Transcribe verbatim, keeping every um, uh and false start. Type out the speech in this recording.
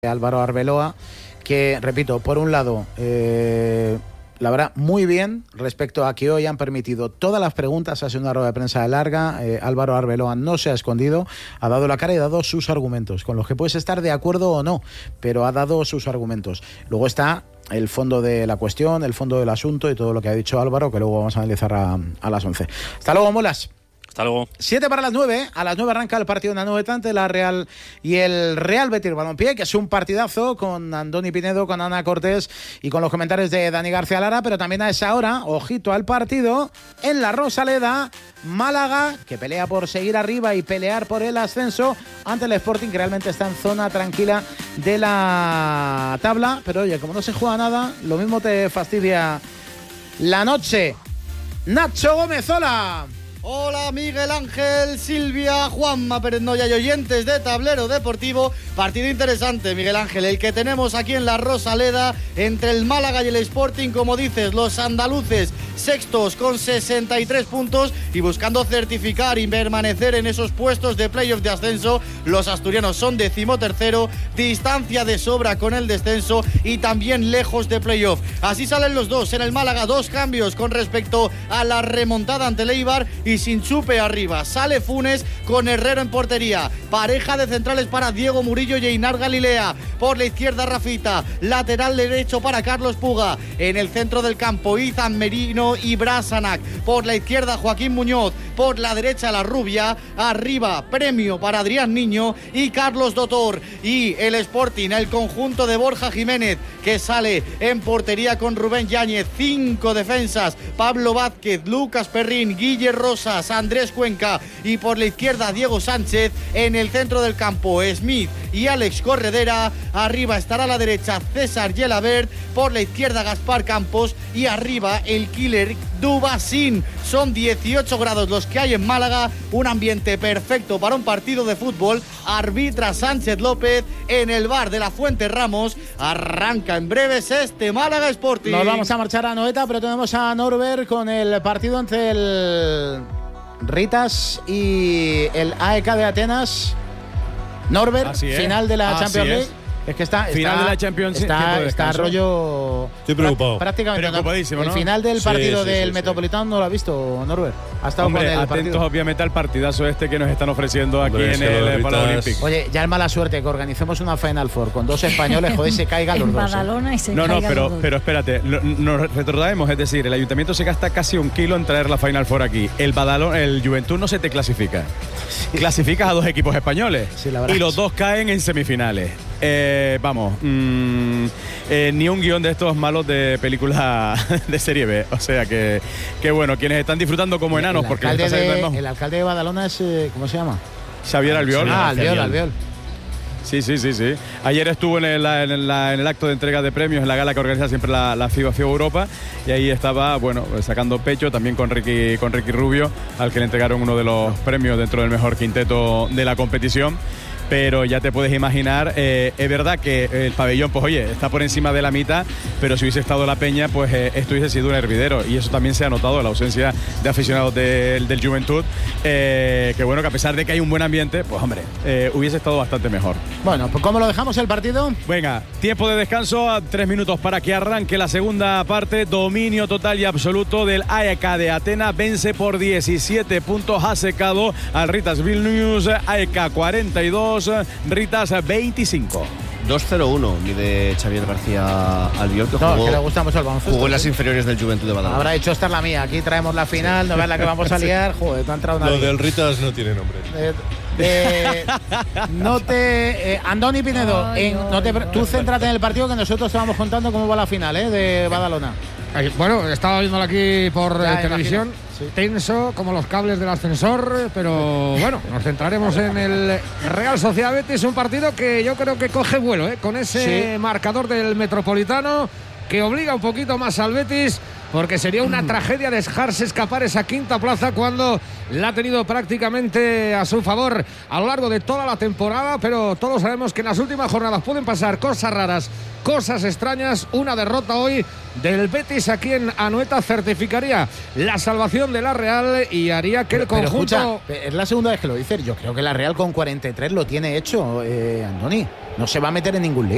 Álvaro Arbeloa, que, repito, por un lado, eh, la verdad, muy bien respecto a que hoy han permitido todas las preguntas. Ha sido una rueda de prensa larga. eh, Álvaro Arbeloa no se ha escondido, ha dado la cara y ha dado sus argumentos, con los que puedes estar de acuerdo o no, pero ha dado sus argumentos. Luego está el fondo de la cuestión, el fondo del asunto y todo lo que ha dicho Álvaro, que luego vamos a analizar a, a las once. Hasta luego, Molas. Hasta luego. Siete para las nueve. A las nueve arranca el partido en la nueve tante, la Real y el Real Betis Balompié, que es un partidazo con Andoni Pinedo, con Ana Cortés y con los comentarios de Dani García Lara. Pero también a esa hora, ojito al partido en la Rosaleda, Málaga, que pelea por seguir arriba y pelear por el ascenso ante el Sporting, que realmente está en zona tranquila de la tabla. Pero oye, como no se juega nada, lo mismo te fastidia la noche. Nacho Gómez, hola. Hola Miguel Ángel, Silvia, Juanma Pérez Noya y oyentes de Tablero Deportivo. Partido interesante, Miguel Ángel, el que tenemos aquí en la Rosaleda entre el Málaga y el Sporting. Como dices, los andaluces sextos con sesenta y tres puntos y buscando certificar y permanecer en esos puestos de playoff de ascenso. Los asturianos son decimotercero, distancia de sobra con el descenso y también lejos de playoff. Así salen los dos. En el Málaga, dos cambios con respecto a la remontada ante el Eibar y sin chupe arriba. Sale Funes con Herrero en portería. Pareja de centrales para Diego Murillo y Einar Galilea. Por la izquierda, Rafita. Lateral derecho para Carlos Puga. En el centro del campo, Izan Merino y Brasanac. Por la izquierda, Joaquín Muñoz. Por la derecha, la Rubia. Arriba, premio para Adrián Niño y Carlos Dotor. Y el Sporting, el conjunto de Borja Jiménez, que sale en portería con Rubén Yáñez. Cinco defensas: Pablo Vázquez, Lucas Perrín, Guille Rosas, Andrés Cuenca. Y por la izquierda, Diego Sánchez. En el centro del campo, Smith y Alex Corredera. Arriba estará a la derecha César Gelabert. Por la izquierda, Gaspar Campos. Y arriba, el killer Dubasín. Son dieciocho grados los que hay en Málaga. Un ambiente perfecto para un partido de fútbol. Arbitra Sánchez López en el bar de la Fuente Ramos. Arranca en breves este Málaga Sporting. Nos vamos a marchar a Noeta, pero tenemos a Norbert con el partido entre el Ritas y el A E K de Atenas. Norbert, final de la Así Champions League. Es. Es que está, final está, de la Champions está, League. está rollo. Estoy preocupado. Prácticamente. Preocupadísimo, El ¿no? final del partido sí, sí, del sí, Metropolitano sí. No lo ha visto, Norbert. Ha estado Hombre, con el atentos partido. obviamente al partidazo este que nos están ofreciendo aquí Hombre, en es que el los Palau Ritas- Olímpico. Oye, ya es mala suerte que organicemos una Final Four con dos españoles, joder, se caigan los en dos. Badalona y se No, no, caigan pero, los dos. pero espérate, lo- nos retrocedemos, es decir, el ayuntamiento se gasta casi un kilo en traer la Final Four aquí. El Badalona, el Juventud no se te clasifica. Clasificas a dos equipos españoles Sí, la verdad. y los dos caen en semifinales. Eh, vamos, mmm, eh, ni un guión de estos malos de película de serie B. O sea que, que bueno, quienes están disfrutando como enanos, el, porque les alcalde está saliendo de, el más- el alcalde de Badalona es, eh, ¿cómo se llama? Xavier Albiol. Ah, Albiol, Albiol. Sí, sí, sí, sí. Ayer estuvo en el, en, la- en el acto de entrega de premios, en la gala que organiza siempre la, la FIBA FIBA Europa, y ahí estaba, bueno, sacando pecho también con Ricky, con Ricky Rubio, al que le entregaron uno de los premios dentro del mejor quinteto de la competición. Pero ya te puedes imaginar, eh, es verdad que el pabellón, pues oye, está por encima de la mitad, pero si hubiese estado la peña, pues eh, esto hubiese sido un hervidero. Y eso también se ha notado, la ausencia de aficionados del, del Juventud, eh, que bueno, que a pesar de que hay un buen ambiente, pues hombre, eh, hubiese estado bastante mejor. Bueno, pues ¿cómo lo dejamos el partido? Venga, tiempo de descanso, a tres minutos para que arranque la segunda parte. Dominio total y absoluto del A E K de Atenas. Vence por diecisiete puntos, ha secado al Ritas Vilnius. A E K cuarenta y dos, Ritas veinticinco. dos cero uno mide Xavier García Albiol, que No, jugó, que le gusta mucho el baloncesto. jugó en las ¿sí? inferiores del Juventud de Badalona. Habrá dicho, esta es la mía, aquí traemos la final, no veas la que vamos a liar. Joder, te ha entrado una... Lo del Ritas no tiene nombre. Eh, eh, no te... Eh, Andoni Pinedo, Ay, en- ay, no te, ay. tú céntrate en el partido que nosotros te vamos contando cómo va la final, ¿eh? De Badalona. Ay, Bueno, estaba viéndolo aquí por Ya, eh, televisión, imagino. Sí. tenso como los cables del ascensor, pero bueno, nos centraremos en el Real Sociedad Betis, un partido que yo creo que coge vuelo, ¿eh? Con ese Sí. marcador del Metropolitano que obliga un poquito más al Betis, porque sería una tragedia dejarse escapar esa quinta plaza cuando la ha tenido prácticamente a su favor a lo largo de toda la temporada, pero todos sabemos que en las últimas jornadas pueden pasar cosas raras, cosas extrañas. Una derrota hoy del Betis aquí en Anoeta certificaría la salvación de la Real y haría que el Pero conjunto... escucha, es la segunda vez que lo dices. Yo creo que la Real con cuarenta y tres lo tiene hecho, eh, Andoni. No se va a meter en ningún lío.